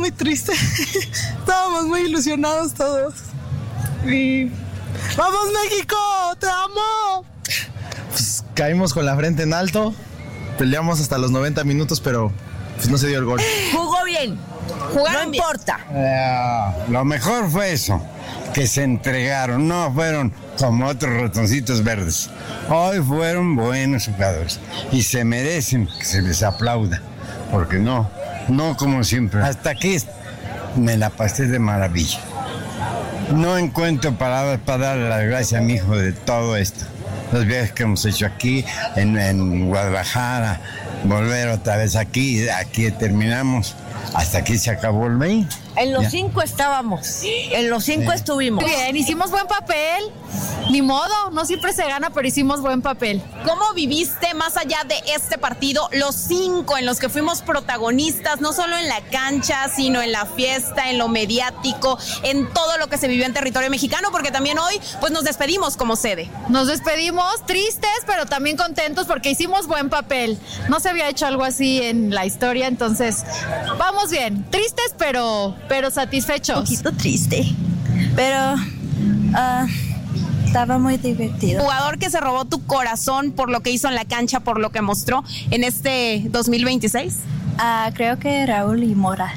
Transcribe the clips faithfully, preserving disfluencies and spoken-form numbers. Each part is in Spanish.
muy triste. Estábamos muy ilusionados todos. Y ¡vamos, México! ¡Te amo! Pues caímos con la frente en alto. Peleamos hasta los noventa minutos, pero pues no se dio el gol. Jugó bien. Jugaron no bien. importa. Uh, lo mejor fue eso, que se entregaron. No fueron como otros ratoncitos verdes. Hoy fueron buenos jugadores y se merecen que se les aplauda. Porque no, no como siempre. Hasta aquí me la pasé de maravilla. No encuentro palabras para darle las gracias a mi hijo de todo esto. Los viajes que hemos hecho aquí, en, en Guadalajara, volver otra vez aquí, aquí terminamos. Hasta aquí se acabó el veinte. En los ya. cinco estábamos, en los cinco sí. estuvimos. Bien, hicimos buen papel, ni modo, no siempre se gana, pero hicimos buen papel. ¿Cómo viviste, más allá de este partido, los cinco en los que fuimos protagonistas, no solo en la cancha, sino en la fiesta, en lo mediático, en todo lo que se vivió en territorio mexicano? Porque también hoy, pues nos despedimos como sede. Nos despedimos tristes, pero también contentos porque hicimos buen papel. No se había hecho algo así en la historia, entonces vamos bien, tristes, pero... pero satisfechos. Un poquito triste, pero uh, estaba muy divertido. Jugador que se robó tu corazón por lo que hizo en la cancha, por lo que mostró en este dos mil veintiséis. Uh, creo que Raúl y Mora.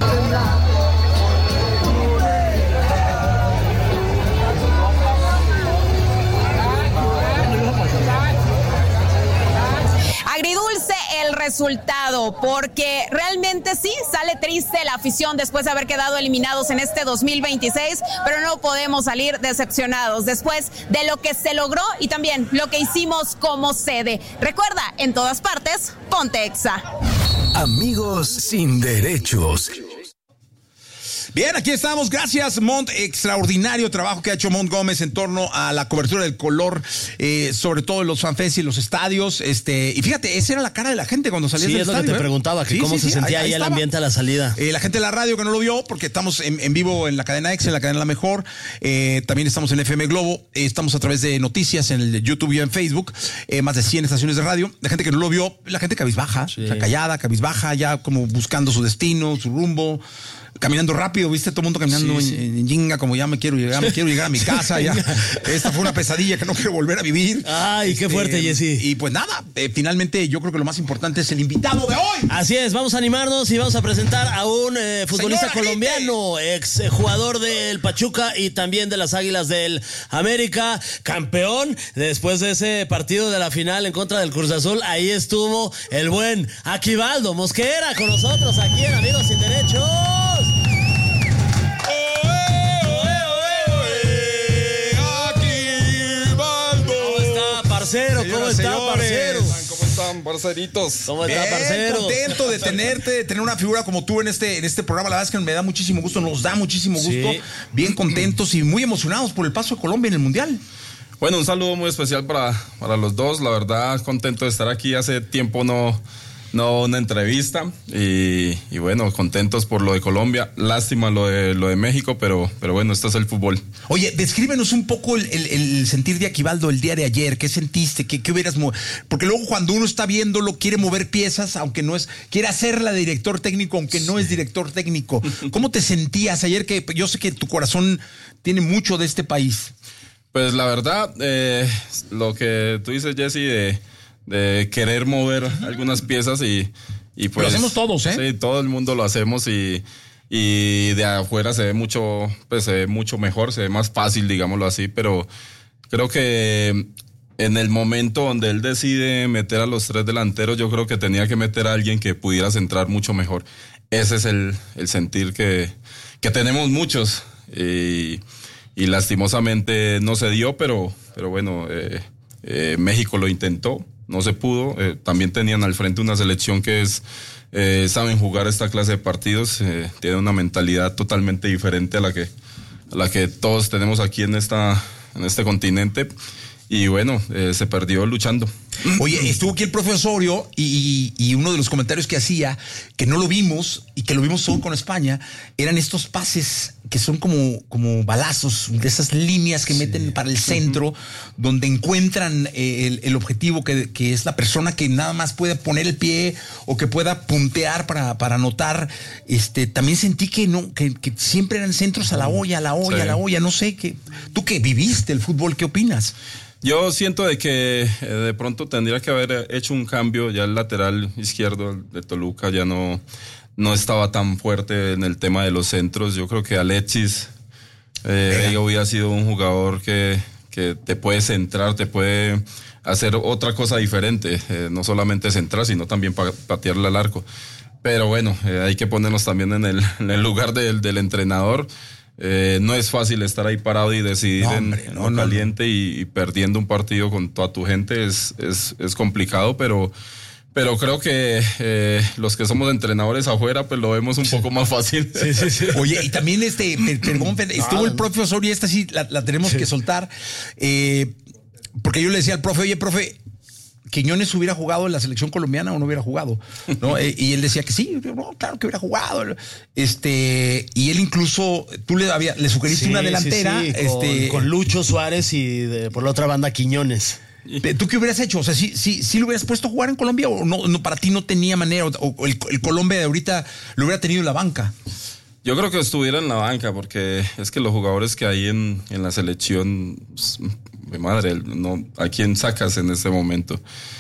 Agridulce el resultado, porque realmente sí, sale triste la afición después de haber quedado eliminados en este dos mil veintiséis, pero no podemos salir decepcionados después de lo que se logró y también lo que hicimos como sede. Recuerda, en todas partes, ponte Exa. Amigos sin derechos. Bien, aquí estamos. Gracias, Mont. Extraordinario trabajo que ha hecho Mont Gómez en torno a la cobertura del color, eh, sobre todo en los fanfests y los estadios. Este, y fíjate, esa era la cara de la gente cuando salías sí, del es estadio. Sí, es lo que te ¿eh? preguntaba, que sí, cómo sí, se sí, sentía ahí, ahí el ambiente a la salida. Eh, la gente de la radio que no lo vio, porque estamos en, en vivo en la cadena X, en la cadena La Mejor. Eh, también estamos en F M Globo. Eh, estamos a través de noticias en el YouTube y en Facebook. Eh, más de cien estaciones de radio. La gente que no lo vio, la gente cabizbaja, sí. o sea, callada, cabizbaja, ya como buscando su destino, su rumbo. Caminando rápido, viste, todo el mundo caminando sí, sí. en, en jinga, como ya me quiero llegar, me quiero llegar a mi casa, ya. Esta fue una pesadilla que no quiero volver a vivir. Ay, este, qué fuerte, Jessy. Y pues nada, eh, finalmente yo creo que lo más importante es el invitado de hoy. Así es, vamos a animarnos y vamos a presentar a un eh, futbolista Señora colombiano, gente. ex eh, jugador del Pachuca y también de las Águilas del América, campeón después de ese partido de la final en contra del Cruz Azul. Ahí estuvo el buen Aquivaldo Mosquera con nosotros aquí en Amigos Sin Derechos. Parcero, ¿cómo está, parcero? ¿Cómo están, parceritos? ¿Cómo está, Bien, parcero? Contento de tenerte, de tener una figura como tú en este, en este programa. La verdad es que me da muchísimo gusto, nos da muchísimo gusto. Sí. Bien contentos y muy emocionados por el paso de Colombia en el Mundial. Bueno, un saludo muy especial para, para los dos. La verdad, contento de estar aquí. Hace tiempo no... No, una entrevista y, y bueno, contentos por lo de Colombia, lástima lo de lo de México, pero, pero bueno, esto es el fútbol. Oye, descríbenos un poco el, el, el sentir de Aquivaldo el día de ayer. ¿Qué sentiste? ¿Qué, qué hubieras mo- Porque luego cuando uno está viéndolo, quiere mover piezas, aunque no es, quiere hacerla de director técnico, aunque sí. no es director técnico. ¿Cómo te sentías ayer? Que yo sé que tu corazón tiene mucho de este país. Pues la verdad, eh, lo que tú dices, Jessy, de de querer mover algunas piezas y, y pues... Lo hacemos todos, ¿eh? Sí, todo el mundo lo hacemos y, y de afuera se ve mucho, pues se ve mucho mejor, se ve más fácil, digámoslo así, pero creo que en el momento donde él decide meter a los tres delanteros, yo creo que tenía que meter a alguien que pudiera centrar mucho mejor. Ese es el, el sentir que, que tenemos muchos y, y lastimosamente no se dio, pero, pero bueno, eh, eh, México lo intentó. No se pudo, eh, también tenían al frente una selección que es, eh, saben jugar esta clase de partidos, eh, tiene una mentalidad totalmente diferente a la que, a la que todos tenemos aquí en esta, en este continente, y bueno, eh, se perdió luchando. Oye, estuvo aquí el profe Osorio y, y uno de los comentarios que hacía, que no lo vimos y que lo vimos solo con España, eran estos pases que son como, como balazos, de esas líneas que meten sí. para el centro, uh-huh. donde encuentran eh, el, el objetivo que, que es la persona que nada más puede poner el pie o que pueda puntear para, para anotar. Este, también sentí que no, que, que siempre eran centros a la olla, a la olla, sí. a la olla. No sé, que, tú que viviste el fútbol, ¿qué opinas? Yo siento de que eh, de pronto tendría que haber hecho un cambio. Ya el lateral izquierdo de Toluca ya no, no estaba tan fuerte en el tema de los centros. Yo creo que Alexis eh, hubiera sido un jugador que, que te puede centrar, te puede hacer otra cosa diferente, eh, no solamente centrar, sino también pa- patearle al arco. Pero bueno, eh, hay que ponernos también en el, en el lugar del, del entrenador. Eh, no es fácil estar ahí parado y decidir no, hombre, en, en no, lo caliente no, no. Y, y perdiendo un partido con toda tu gente es, es, es complicado, pero, pero creo que eh, los que somos entrenadores afuera pues lo vemos un sí. poco más fácil. Sí, sí, sí. Oye, y también este, perdón, estuvo el profe Osorio y esta sí la, la tenemos sí. que soltar, eh, porque yo le decía al profe, oye, profe, Quiñones hubiera jugado en la selección colombiana o no hubiera jugado, ¿no? Y él decía que sí, no, claro que hubiera jugado. Este, y él incluso, tú le había, le sugeriste sí, una delantera. Sí, sí, este, con, con Lucho Suárez y de, por la otra banda Quiñones. ¿Tú qué hubieras hecho? O sea, ¿sí, sí, sí lo hubieras puesto a jugar en Colombia o no, no para ti no tenía manera? O, o el, el Colombia de ahorita lo hubiera tenido en la banca. Yo creo que estuviera en la banca porque es que los jugadores que hay en, en la selección, de madre, no, ¿a quién sacas en este momento?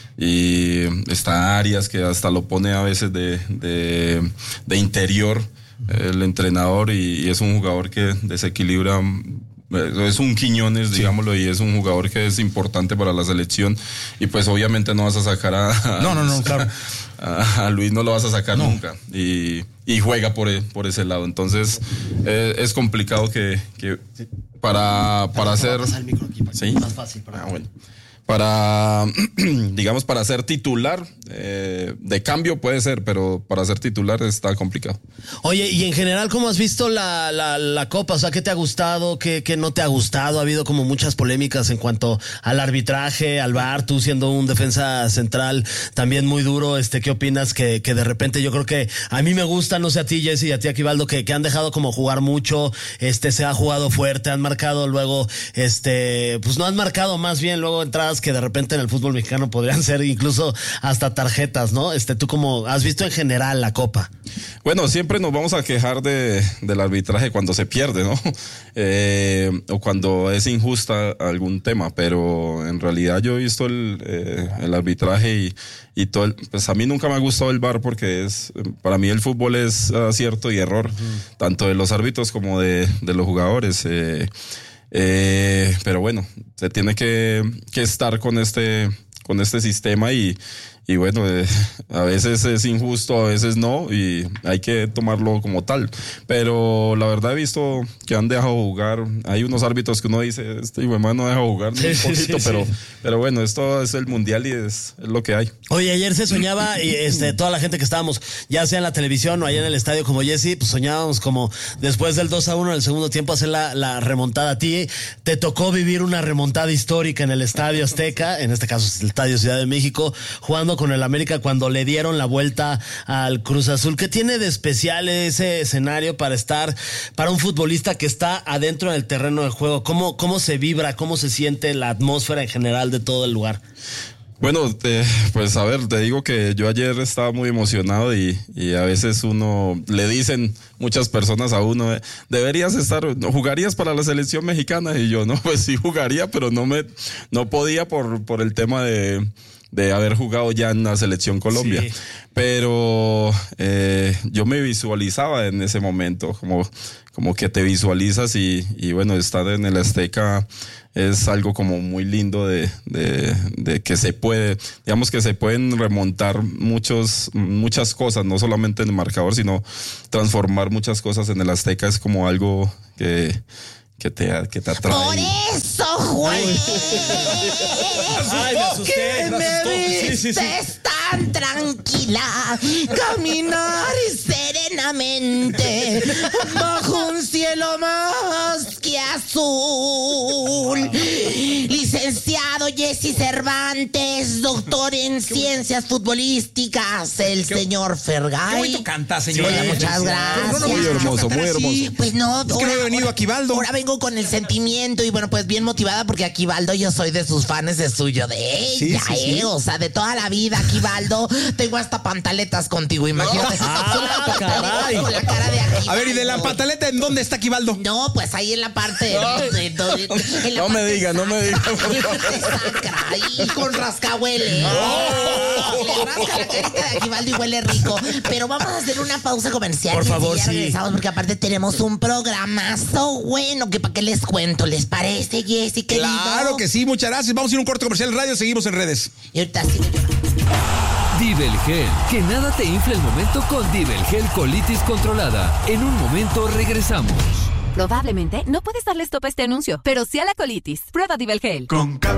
Y está Arias que hasta lo pone a veces de, de, de interior el entrenador y, y es un jugador que desequilibra. Es un Quiñones, sí. digámoslo, y es un jugador que es importante para la selección y pues obviamente no vas a sacar a... No, no, no, claro. A, a Luis no lo vas a sacar no. nunca y, y juega por, por ese lado. Entonces eh, es complicado que, que para, para hacer... El micro aquí, para ¿sí? más fácil para ah, bueno. Para, digamos, para ser titular, eh, de cambio puede ser, pero para ser titular está complicado. Oye, y en general, ¿cómo has visto la, la, la Copa? O sea, ¿qué te ha gustado? ¿Qué, qué no te ha gustado? Ha habido como muchas polémicas en cuanto al arbitraje, al V A R, tú siendo un defensa central también muy duro. Este, ¿qué opinas? Que, que de repente yo creo que a mí me gusta, no sé a ti, Jesse, y a ti, Aquivaldo, que, que han dejado como jugar mucho, este, se ha jugado fuerte, han marcado luego, este, pues no han marcado más bien luego entradas que de repente en el fútbol mexicano podrían ser incluso hasta tarjetas, ¿no? Este, ¿tú cómo has visto en general la Copa? Bueno, siempre nos vamos a quejar de, del arbitraje cuando se pierde, ¿no? Eh, o cuando es injusta algún tema, pero en realidad yo he visto el, eh, el arbitraje y, y todo el, pues a mí nunca me ha gustado el V A R porque es, para mí el fútbol es acierto y error, uh-huh. tanto de los árbitros como de, de los jugadores, eh, Eh, pero bueno, se tiene que, que estar con este, con este sistema y, y bueno, eh, a veces es injusto, a veces no, y hay que tomarlo como tal. Pero la verdad he visto que han dejado jugar. Hay unos árbitros que uno dice, este hijo de madre no deja jugar ni un poquito, sí, pero, sí. pero bueno, esto es el mundial y es, es lo que hay. Oye, ayer se soñaba, y este, toda la gente que estábamos, ya sea en la televisión o allá en el estadio como Jesse, pues soñábamos como después del dos a uno en el segundo tiempo hacer la, la remontada. A ti te tocó vivir una remontada histórica en el Estadio Azteca, en este caso el Estadio Ciudad de México, jugando con el América cuando le dieron la vuelta al Cruz Azul. ¿Qué tiene de especial ese escenario para estar, para un futbolista que está adentro del terreno de juego? ¿Cómo, cómo se vibra, cómo se siente la atmósfera en general de todo el lugar? Bueno, te, pues a ver, te digo que yo ayer estaba muy emocionado y, y a veces uno, le dicen muchas personas a uno, deberías estar, ¿jugarías para la selección mexicana? Y yo, no, pues sí jugaría, pero no me, no podía por, por el tema de, de haber jugado ya en la selección Colombia. Sí. Pero eh, yo me visualizaba en ese momento, como, como que te visualizas y, y bueno, estar en el Azteca es algo como muy lindo de, de, de que se puede, digamos que se pueden remontar muchos, muchas cosas, no solamente en el marcador, sino transformar muchas cosas en el Azteca es como algo que, que te, que te atrae. Por eso, Juan. Ay, me asusté, ¿Qué me asustó. me Sí, sí, sí. tan tranquila? Caminar y serena. serenamente bajo un cielo más que azul. Licenciado Jesse Cervantes, doctor en ciencias futbolísticas, el Qué- señor Fergay. Qué bonito canta, señora. Sí, muchas Sí. gracias. Muy hermoso, muy hermoso. Pues no, Es que no había venido Aquivaldo. Ahora vengo con el sentimiento y bueno, pues bien motivada porque Aquivaldo yo soy de sus fans, de suyo, de ella, Sí, sí, sí. eh, o sea, de toda la vida, Aquivaldo. Tengo hasta pantaletas contigo, imagínate. Ah, Son las pantaletas caray. con la cara de Aquivaldo. A ver, ¿y de la pantaleta en dónde está Aquivaldo? No, pues ahí en la parte. de- de- de- en la No me parte diga, no me diga, por En la favor. parte sacra, ahí con rascahuele. Le rasca la carita de Aquivaldo y huele rico. Pero vamos a hacer una pausa comercial. Por y favor, ya sí. regresamos porque aparte tenemos un programazo bueno que para qué les cuento. ¿Les parece, Jessy, querido? Claro que sí, muchas gracias. Vamos a ir a un corte comercial en radio, seguimos en redes. Y ahorita sí. Divelgel, que nada te infle el momento con Divelgel colitis controlada. En un momento regresamos. Probablemente no puedes darle stop a este anuncio, pero sí a la colitis. Prueba Divelgel. Con